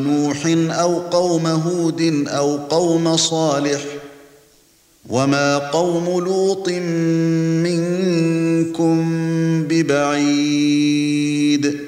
نوح أو قوم هود أو قوم صالح وما قوم لوط منكم ببعيد